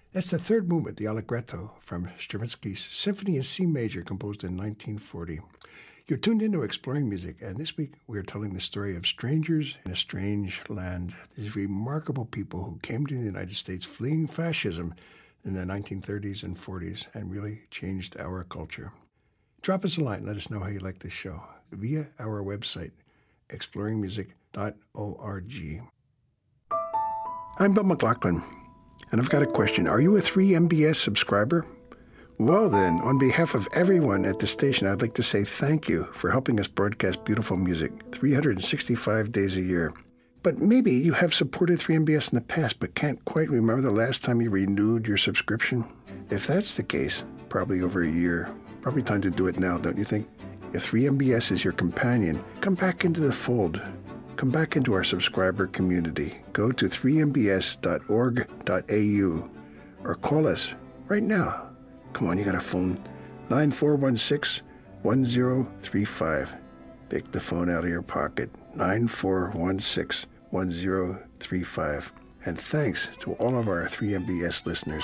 That's the third movement, the Allegretto, from Stravinsky's Symphony in C major, composed in 1940. You're tuned into Exploring Music, and this week we're telling the story of strangers in a strange land. These remarkable people who came to the United States fleeing fascism in the 1930s and 40s and really changed our culture. Drop us a line. Let us know how you like this show via our website, exploringmusic.org. I'm Bill McLaughlin, and I've got a question. Are you a 3MBS subscriber? Well then, on behalf of everyone at the station, I'd like to say thank you for helping us broadcast beautiful music 365 days a year. But maybe you have supported 3MBS in the past but can't quite remember the last time you renewed your subscription. If that's the case, probably over a year. Probably time to do it now, don't you think? If 3MBS is your companion, come back into the fold. Come back into our subscriber community. Go to 3mbs.org.au or call us right now. Come on, you got a phone. 9416-1035. Pick the phone out of your pocket. 9416-1035. And thanks to all of our 3MBS listeners.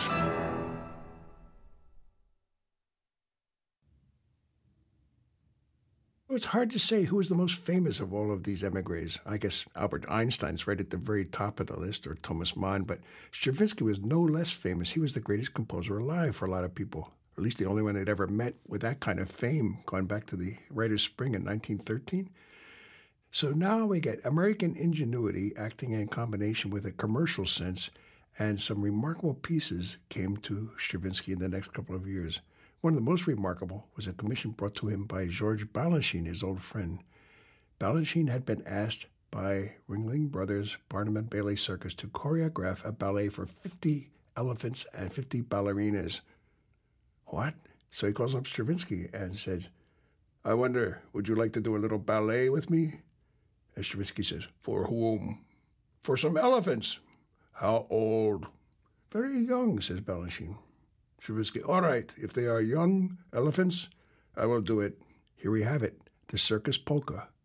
It's hard to say who is the most famous of all of these emigres. I guess Albert Einstein's right at the very top of the list, or Thomas Mann, but Stravinsky was no less famous. He was the greatest composer alive for a lot of people, or at least the only one they'd ever met with that kind of fame, going back to the Writers' Spring in 1913. So now we get American ingenuity acting in combination with a commercial sense, and some remarkable pieces came to Stravinsky in the next couple of years. One of the most remarkable was a commission brought to him by George Balanchine, his old friend. Balanchine had been asked by Ringling Brothers Barnum and Bailey Circus to choreograph a ballet for 50 elephants and 50 ballerinas. What? So he calls up Stravinsky and says, "I wonder, would you like to do a little ballet with me?" And Stravinsky says, "For whom?" "For some elephants." "How old?" "Very young," says Balanchine. Stravinsky, "All right, if they are young elephants, I will do it." Here we have it, the Circus Polka